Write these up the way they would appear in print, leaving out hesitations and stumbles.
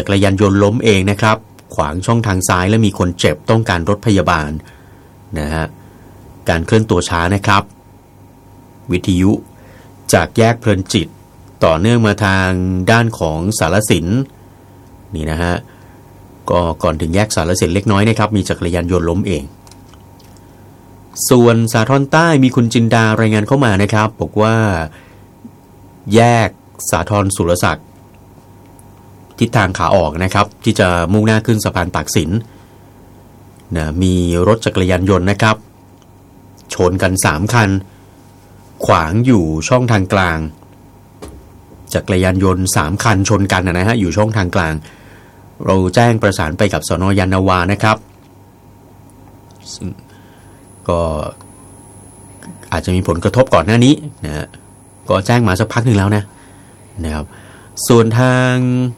กรยานยนต์ล้มเองนะครับขวางช่องทางซ้ายและมีคนเจ็บต้องการรถพยาบาลนะฮะการเคลื่อนตัวช้านะครับวิทยุจากแยกเพลินจิตต่อเนื่องมาทางด้านของสารสินนี่นะฮะก็ก่อนถึงแยกสารสินเล็กน้อยนะครับมีจักรยานยนต์ล้มเองส่วนสาทรใต้มีคุณจินดารายงานเข้ามานะครับบอกว่าแยกสาทรสุรศักดิ์ทิศทางขาออกนะครับที่จะมุ่งหน้าขึ้นสะพานตากสินนะมีรถจักรยานยนต์นะครับชนกัน3คันขวางอยู่ช่องทางกลางจักรยานยนต์3คันชนกันนะฮะอยู่ช่องทางกลางเราแจ้งประสานไปกับสน.ยานนาวานะครับซึ่งก็อาจจะมีผลกระทบก่อนหน้านี้นะก็แจ้งมาสักพักหนึ่งแล้วนะครับส่วนทาง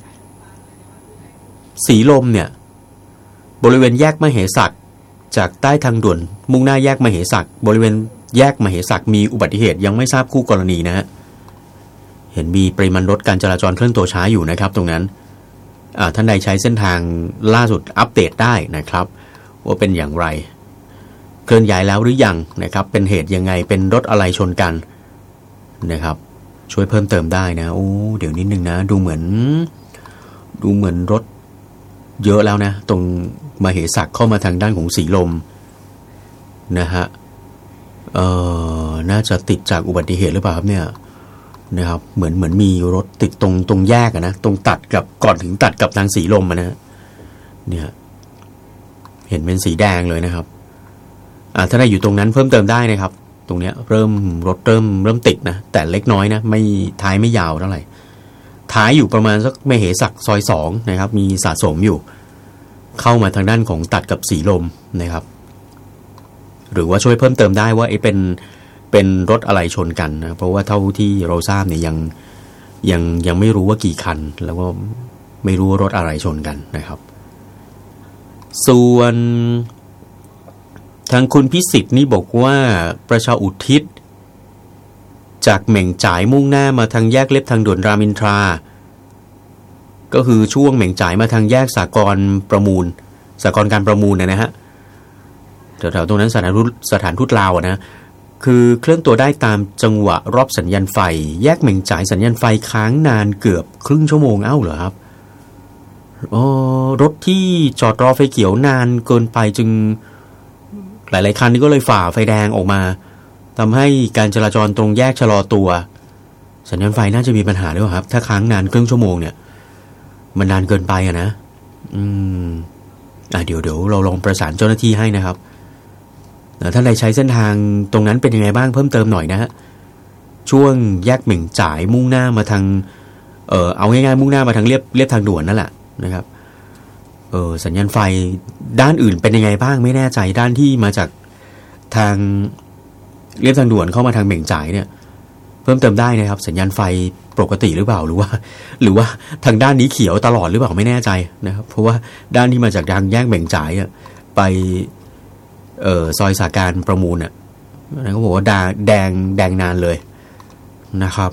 สีลมเนี่ยบริเวณแยกมเหสักจากใต้ทางด่วนมุ่งหน้าแยกมเหสักบริเวณแยกมเหสักมีอุบัติเหตุยังไม่ทราบคู่กรณีนะฮะเห็นมีปริมาณรถการจราจรเคลื่อนตัวช้าอยู่นะครับตรงนั้นท่านใดใช้เส้นทางล่าสุดอัปเดตได้นะครับว่าเป็นอย่างไรเคลื่อนย้ายแล้วหรือยังนะครับเป็นเหตุยังไงเป็นรถอะไรชนกันนะครับช่วยเพิ่มเติมได้นะโอ้เดี๋ยวนิดนึงนะดูเหมือนรถเยอะแล้วนะตรงมเหสักเข้ามาทางด้านของสีลมนะฮะน่าจะติดจากอุบัติเหตุหรือเปล่าครับเนี่ยนะครับเหมือนมีรถติดตรงแยกนะตรงตัดกับก่อนถึงตัดกับทางสีลมนะเนี่ยเห็นเป็นสีแดงเลยนะครับถ้าได้อยู่ตรงนั้นเพิ่มเติมได้นะครับตรงเนี้ยรถเริ่มติดนะแต่เล็กน้อยนะไม่ท้ายไม่ยาวเท่าไหร่ท้ายอยู่ประมาณสักมเหสักซอย2นะครับมีสะสมอยู่เข้ามาทางด้านของตัดกับสีลมนะครับหรือว่าช่วยเพิ่มเติมได้ว่าเป็นรถอะไรชนกันนะเพราะว่าเท่าที่เราทราบเนี่ยยังไม่รู้ว่ากี่คันแล้วก็ไม่รู้ว่ารถอะไรชนกันนะครับส่วนทางคุณพิสิทธิ์นี่บอกว่าประชาอุทิศจากเหม่งจ่ายมุ่งหน้ามาทางแยกเลียบทางด่วนรามอินทราก็คือช่วงเหม่งจ่ายมาทางแยกสากลการประมูลนะฮะแถวๆตรงนั้นสถานทูตลาวนะคือเคลื่อนตัวได้ตามจังหวะรอบสัญญาณไฟแยกเหม่งจ่ายสัญญาณไฟค้างนานเกือบครึ่งชั่วโมงเหรอครับรถที่จอดรอไฟเขียวนานเกินไปจึงหลายๆคันนี่ก็เลยฝ่าไฟแดงออกมาทำให้การจราจรตรงแยกชะลอตัวสัญญาณไฟน่าจะมีปัญหาด้วยครับถ้าค้างนานครึ่งชั่วโมงเนี่ยมันนานเกินไปนะเดี๋ยวเราลองประสานเจ้าหน้าที่ให้นะครับท่านใดใช้เส้นทางตรงนั้นเป็นยังไงบ้างเพิ่มเติมหน่อยนะฮะช่วงแยกเหม่งจ่ายมุ่งหน้ามาทางเอาง่ายๆมุ่งหน้ามาทางเรียบทางด่วนนั่นแหละนะครับสัญญาณไฟด้านอื่นเป็นยังไงบ้างไม่แน่ใจด้านที่มาจากทางเรียบทางด่วนเข้ามาทางเหม่งจ่ายเนี่ยเพิ่มเติมได้นะครับสัญญาณไฟปกติหรือเปล่าหรือว่าทางด้านนี้เขียวตลอดหรือเปล่าไม่แน่ใจนะครับเพราะว่าด้านที่มาจากทางแยกเหม่งจ่ายไปซอยสาการประมูลนะเขาบอกว่าแดงนานเลยนะครับ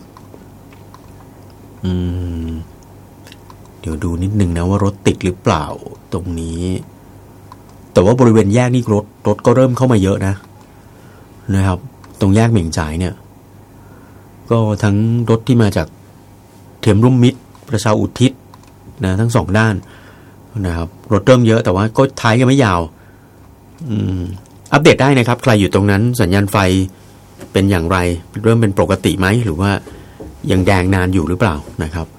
เดี๋ยวดูนิดนึงนะว่ารถติดหรือเปล่าตรงนี้แต่ว่าบริเวณแยกนี่รถก็เริ่มเข้ามาเยอะนะครับตรงแยกเหม่งจ่ายเนี่ยก็ทั้งรถที่มาจากเทียมรุ่มมิตรประชาอุทิศนะทั้งสองด้านนะครับรถเริ่มเยอะแต่ว่าก็ท้ายกันไม่ยาวอัปเดตได้นะครับใครอยู่ตรงนั้นสัญญาณไฟเป็นอย่างไรเริ่มเป็นปกติไหมหรือว่ายังแดงนานอยู่หรือเปล่านะครับ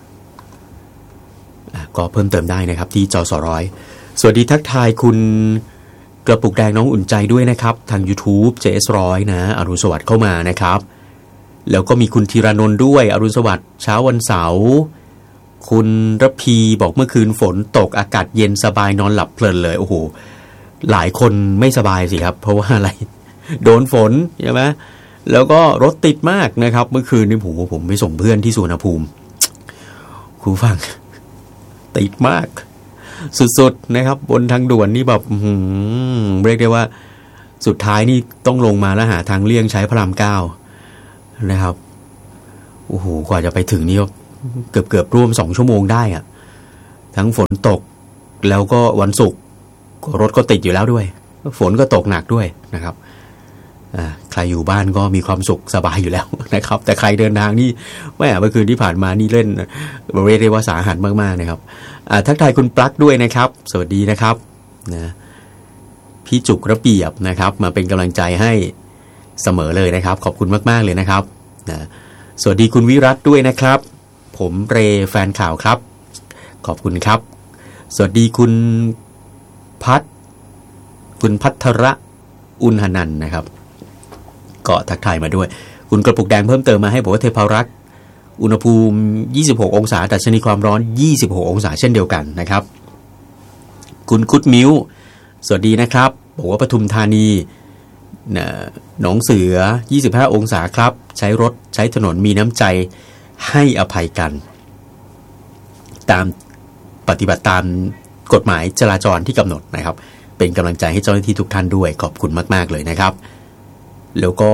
ก็เพิ่มเติมได้นะครับที่จสร้อยสวัสดีทักทายคุณกระปุกแดงน้องอุ่นใจด้วยนะครับทาง YouTube JS100 นะอรุณสวัสดิ์เข้ามานะครับแล้วก็มีคุณธีรานนท์ด้วยอรุณสวัสดิ์เช้าวันเสาร์คุณระพีบอกเมื่อคืนฝนตกอากาศเย็นสบายนอนหลับเพลินเลยโอ้โหหลายคนไม่สบายสิครับเพราะว่าอะไรโดนฝนใช่ไหมแล้วก็รถติดมากนะครับเมื่อคืนนี้ผมไปส่งเพื่อนที่สุวรรณภูมิคุณฟังติดมากสุดๆนะครับบนทางด่วนนี่แบบเรียกได้ว่าสุดท้ายนี่ต้องลงมาแล้วหาทางเลี่ยงใช้พระราม9นะครับโอ้โหกว่าจะไปถึงนี่เกือบร่วม2ชั่วโมงได้ทั้งฝนตกแล้วก็วันศุกร์รถก็ติดอยู่แล้วด้วยฝนก็ตกหนักด้วยนะครับใครอยู่บ้านก็มีความสุขสบายอยู่แล้วนะครับแต่ใครเดินทางนี่เมื่อคืนที่ผ่านมานี่เล่นเรียกว่าสาหัสมากๆนะครับทักทายคุณปลั๊กด้วยนะครับสวัสดีนะครับนะพี่จุกระเบียบนะครับมาเป็นกำลังใจให้เสมอเลยนะครับขอบคุณมากๆเลยนะครับนะสวัสดีคุณวิรัตด้วยนะครับผมเรแฟนข่าวครับขอบคุณครับสวัสดีคุณพัทระอุณหนันท์นะครับก็ทักทายมาด้วยคุณกระปุกแดงเพิ่มเติมมาให้บอกว่าเทพารักษ์อุณหภูมิ26องศาดัชนีความร้อน26องศาเช่นเดียวกันนะครับคุณคุดมิ้วสวัสดีนะครับบอกว่าปทุมธานีหนองเสือ25องศาครับใช้รถใช้ถนนมีน้ำใจให้อภัยกันตามปฏิบัติตามกฎหมายจราจรที่กำหนดนะครับเป็นกำลังใจให้เจ้าหน้าที่ทุกท่านด้วยขอบคุณมากๆเลยนะครับแล้วก็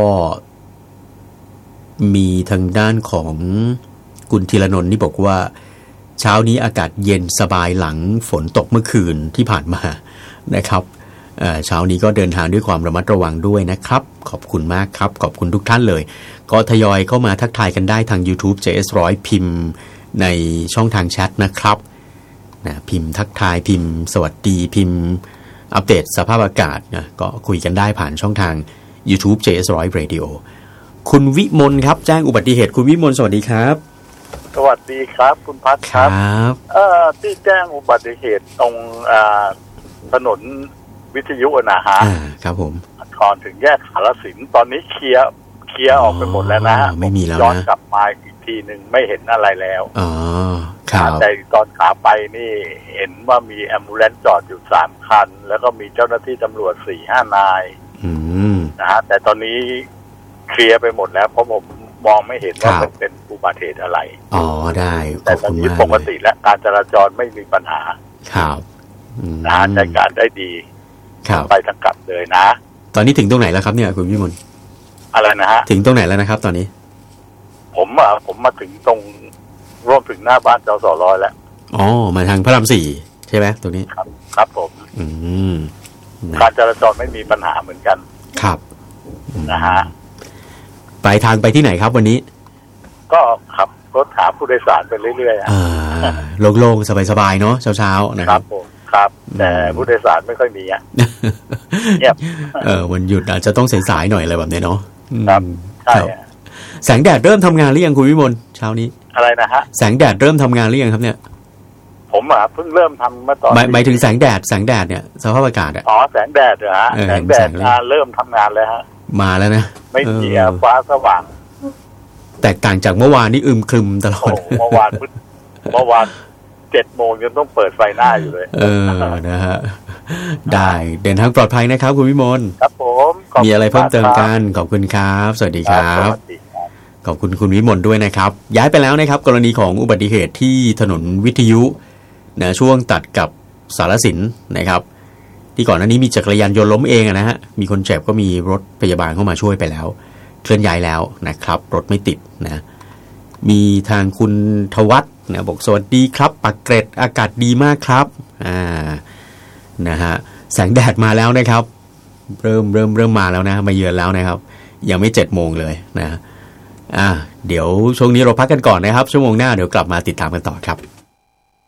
มีทางด้านของคุณธีรนนท์นี่บอกว่าเช้านี้อากาศเย็นสบายหลังฝนตกเมื่อคืนที่ผ่านมานะครับเช้านี้ก็เดินทางด้วยความระมัดระวังด้วยนะครับขอบคุณมากครับขอบคุณทุกท่านเลยก็ทยอยเข้ามาทักทายกันได้ทาง YouTube JS100 พิมพ์ในช่องทางแชทนะครับนะพิมพ์ทักทายพิมพ์สวัสดีพิมพ์อัปเดตสภาพอากาศนะก็คุยกันได้ผ่านช่องทาง YouTube JS100 Radio คุณวิมลครับแจ้งอุบัติเหตุคุณวิมลสวัสดีครับสวัสดีครับคุณพัฒน์ครับที่แจ้งอุบัติเหตุตรงถนนวิทยุนะฮะครับผมก่อนถึงแยกสารสินตอนนี้เคลียร์ออกไปหมดแล้วนะไม่มีแล้วนะย้อนกลับมาอีกทีหนึ่งไม่เห็นอะไรแล้วครับแต่ตอนขาไปนี่เห็นว่ามีแอมบูเลนซ์จอดอยู่3คันแล้วก็มีเจ้าหน้าที่ตำรวจ 4-5 นายนะฮะแต่ตอนนี้เคลียร์ไปหมดแล้วเพราะผมมองไม่เห็นว่ามันเป็นอุบัติเหตุอะไรได้แต่ตอนนี้ปกติและการจราจรไม่มีปัญหาครับนะใช้การได้ดีไปทั้งกลับเลยนะตอนนี้ถึงตรงไหนแล้วครับเนี่ยคุณวิมลอะไรนะฮะถึงตรงไหนแล้วนะครับตอนนี้ผมมาถึงตรงร่วมถึงหน้าบ้านจส.100แล้วมาทางพระราม4ใช่ไหมตรงนี้ครับผมการจราจรไม่มีปัญหาเหมือนกันครับนะฮะปลายทางไปที่ไหนครับวันนี้ก็ขับรถหาผู้โดยสารไปเรื่อยๆโล่งๆสบายๆเนาะเช้าๆนะครับผมครับแต่ผู้โดยสารไม่ค่อยมีเงียบวันหยุดอาจจะต้องสายๆหน่อยอะไรแบบนี้เนาะครับใช่แสงแดดเริ่มทำงานหรือยังคุณวิมลเช้านี้อะไรนะฮะแสงแดดเริ่มทำงานหรือยังครับเนี่ยผมเพิ่งเริ่มทำเมื่อตอนหมายถึงแสงแดดเนี่ยสภาพอากาศแสงแดดเหรอฮะแสงแดดเริ่มทำงานแล้วฮะมาแล้วนะไม่มีฟ้าสว่างแตกต่างจากเมื่อวานนี่อึมครึมตลอดเมื่อวาน7 โมงยังต้องเปิดไฟหน้าอยู่เลยนะฮะได้เดินทางปลอดภัยนะครับคุณวิมลครับผมมีอะไรเพิ่มเติมกันขอบคุณครับสวัสดีครับขอบคุณคุณวิมลด้วยนะครับย้ายไปแล้วนะครับกรณีของอุบัติเหตุที่ถนนวิทยุนะช่วงตัดกับสารสินนะครับที่ก่อนหน้านี้มีจักรยานยนต์ล้มเองนะฮะมีคนเจ็บก็มีรถพยาบาลเข้ามาช่วยไปแล้วเคลื่อนย้ายแล้วนะครับรถไม่ติดนะมีทางคุณทวัฒน์นะบอกสวัสดีครับปากเกร็ดอากาศดีมากครับนะฮะแสงแดดมาแล้วนะครับเริ่มมาแล้วนะมาเยือนแล้วนะครับยังไม่7 โมงเลยนะเดี๋ยวช่วงนี้เราพักกันก่อนนะครับชั่วโมงหน้าเดี๋ยวกลับมาติดตามกันต่อครับ